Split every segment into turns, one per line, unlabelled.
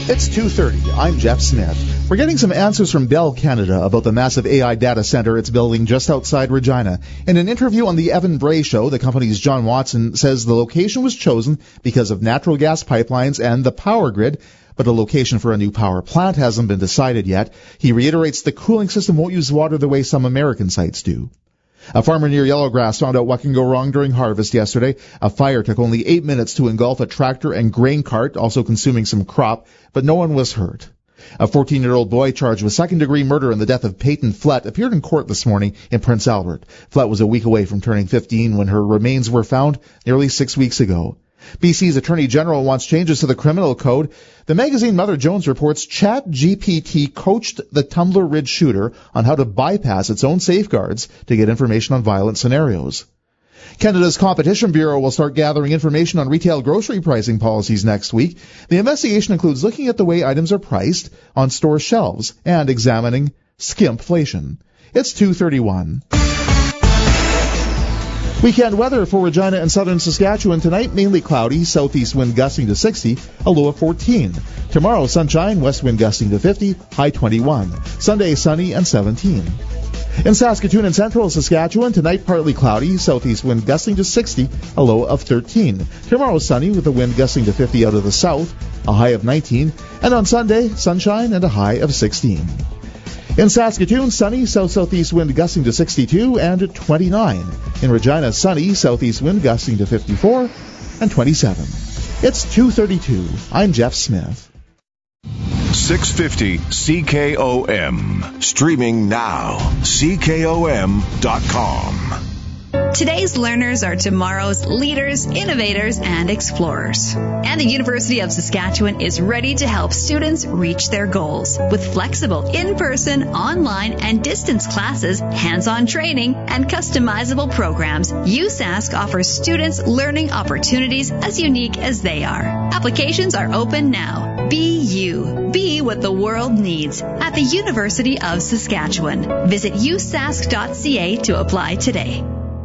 It's 2:30. I'm Jeff Smith. We're getting some answers from Bell Canada about the massive AI data center it's building just outside Regina. In an interview on the Evan Bray Show, the company's John Watson says the location was chosen because of natural gas pipelines and the power grid, but a location for a new power plant hasn't been decided yet. He reiterates the cooling system won't use water the way some American sites do. A farmer near Yellowgrass found out what can go wrong during harvest yesterday. A fire took only 8 minutes to engulf a tractor and grain cart, also consuming some crop, but no one was hurt. A 14-year-old boy charged with second-degree murder in the death of Peyton Flett appeared in court this morning in Prince Albert. Flett was a week away from turning 15 when her remains were found nearly 6 weeks ago. BC's Attorney General wants changes to the criminal code. The magazine Mother Jones reports ChatGPT coached the Tumbler Ridge shooter on how to bypass its own safeguards to get information on violent scenarios. Canada's Competition Bureau will start gathering information on retail grocery pricing policies next week. The investigation includes looking at the way items are priced on store shelves and examining skimpflation. It's 2:31. Weekend weather for Regina and southern Saskatchewan tonight, mainly cloudy, southeast wind gusting to 60, a low of 14. Tomorrow, sunshine, west wind gusting to 50, high 21. Sunday, sunny and 17. In Saskatoon and central Saskatchewan, tonight partly cloudy, southeast wind gusting to 60, a low of 13. Tomorrow, sunny with a wind gusting to 50 out of the south, a high of 19. And on Sunday, sunshine and a high of 16. In Saskatoon, sunny, south-southeast wind gusting to 62 and 29. In Regina, sunny, southeast wind gusting to 54 and 27. It's 2:32. I'm Jeff Smith.
650 CKOM. Streaming now. CKOM.com.
Today's learners are tomorrow's leaders, innovators, and explorers. And the University of Saskatchewan is ready to help students reach their goals. With flexible in-person, online, and distance classes, hands-on training, and customizable programs, USask offers students learning opportunities as unique as they are. Applications are open now. Be you. Be what the world needs at the University of Saskatchewan. Visit usask.ca to apply today.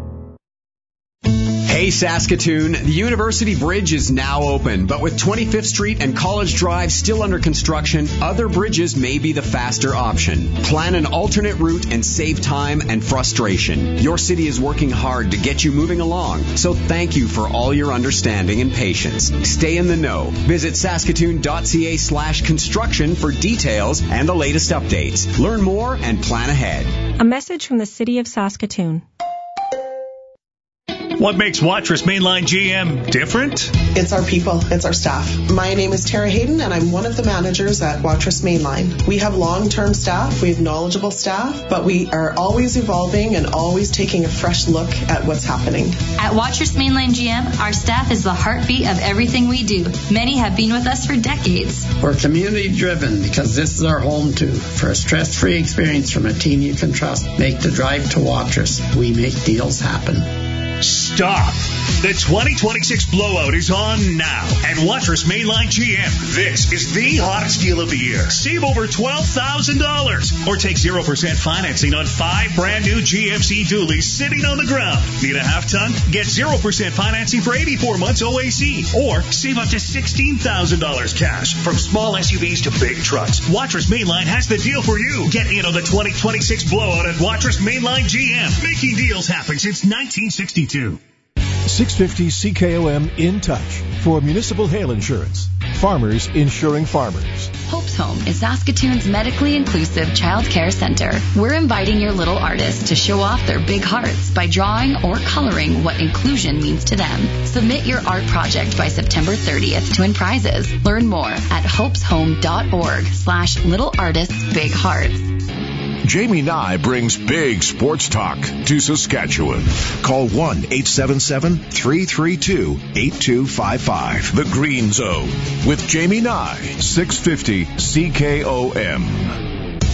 Hey Saskatoon, the University Bridge is now open, but with 25th Street and College Drive still under construction, other bridges may be the faster option. Plan an alternate route and save time and frustration. Your city is working hard to get you moving along, so thank you for all your understanding and patience. Stay in the know. Visit saskatoon.ca/construction for details and the latest updates. Learn more and plan ahead.
A message from the City of Saskatoon.
What makes Watrous Mainline GM different?
It's our people. It's our staff. My name is Tara Hayden, and I'm one of the managers at Watrous Mainline. We have long-term staff. We have knowledgeable staff, but we are always evolving and always taking a fresh look at what's happening.
At Watrous Mainline GM, our staff is the heartbeat of everything we do. Many have been with us for decades.
We're community-driven because this is our home, too. For a stress-free experience from a team you can trust, make the drive to Watrous. We make deals happen.
Stop! The 2026 blowout is on now at Watrous Mainline GM. This is the hottest deal of the year. Save over $12,000 or take 0% financing on 5 brand new GMC dualies sitting on the ground. Need a half ton? Get 0% financing for 84 months OAC or save up to $16,000 cash from small SUVs to big trucks. Watrous Mainline has the deal for you. Get in on the 2026 blowout at Watrous Mainline GM. Making deals happen since 1962.
650 CKOM in touch for municipal hail insurance. Farmers insuring farmers.
Hope's Home is Saskatoon's medically inclusive child care center. We're inviting your little artists to show off their big hearts by drawing or coloring what inclusion means to them. Submit your art project by September 30th to win prizes. Learn more at hopeshome.org/littleartistsbighearts.
Jamie Nye brings big sports talk to Saskatchewan. Call 1-877-332-8255. The Green Zone with Jamie Nye, 650 CKOM.